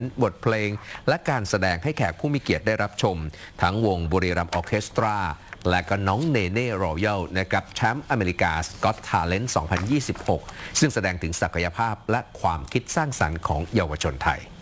บทเพลงและการแสดงให้แขกผู้มีเกียรติได้รับชมทั้งวงบุรีรัมย์ออร์เคสตราและก็น้องเนเน่รอยัลนะครับแชมป์อเมริกา Got Talent 2026 ซึ่งแสดงถึงศักยภาพและความคิดสร้างสรรค์ของเยาวชนไทย